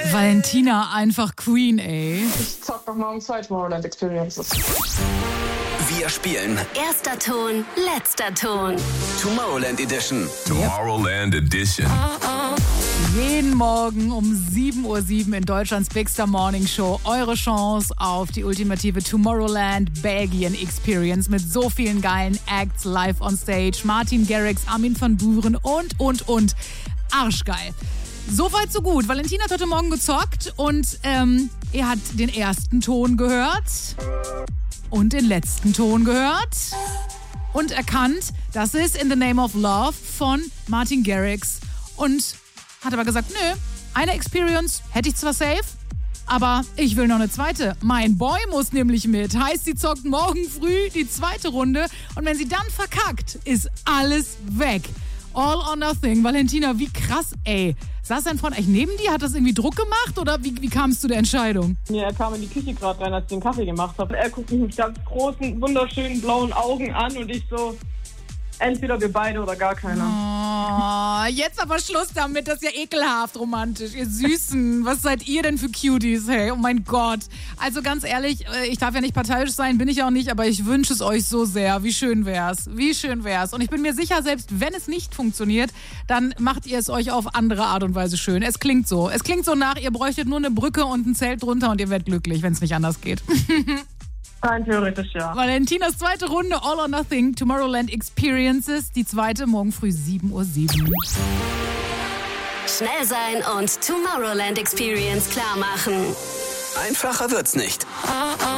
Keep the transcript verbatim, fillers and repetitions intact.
Valentina einfach Queen, ey. Ich zock noch morgen zwei Tomorrowland Experiences. Wir spielen Erster Ton, letzter Ton. Tomorrowland Edition. Tomorrowland Edition. Jeden Morgen um sieben Uhr sieben in Deutschlands Big Star Morning Show eure Chance auf die ultimative Tomorrowland Belgien Experience mit so vielen geilen Acts live on stage. Martin Garrix, Armin van Buuren und, und, und. Arschgeil. So weit, so gut. Valentin hat heute Morgen gezockt und ähm, er hat den ersten Ton gehört und den letzten Ton gehört und erkannt, das ist In the Name of Love von Martin Garrix und hat aber gesagt, nö, eine Experience hätte ich zwar safe, aber ich will noch eine zweite. Mein Boy muss nämlich mit. Heißt, sie zockt morgen früh die zweite Runde und wenn sie dann verkackt, ist alles weg. All or nothing. Valentina, wie krass, ey. Saß dein Freund eigentlich neben dir? Hat das irgendwie Druck gemacht oder wie, wie kam es zu der Entscheidung? Ja, er kam in die Küche gerade rein, als ich den Kaffee gemacht habe. Er guckt mich mit ganz großen, wunderschönen blauen Augen an und ich so, entweder wir beide oder gar keiner. Oh, jetzt aber Schluss damit, das ist ja ekelhaft romantisch. Ihr Süßen, was seid ihr denn für Cuties, hey? Oh mein Gott. Also ganz ehrlich, ich darf ja nicht parteiisch sein, bin ich auch nicht, aber ich wünsche es euch so sehr. Wie schön wär's, wie schön wär's. Und ich bin mir sicher, selbst wenn es nicht funktioniert, dann macht ihr es euch auf andere Art und Weise schön. Es klingt so. Es klingt so nach, ihr bräuchtet nur eine Brücke und ein Zelt drunter und ihr werdet glücklich, wenn es nicht anders geht. Rein theoretisch, ja. Valentinas zweite Runde, All or Nothing, Tomorrowland Experiences. Die zweite morgen früh sieben Uhr sieben. Schnell sein und Tomorrowland Experience klar machen. Einfacher wird's nicht.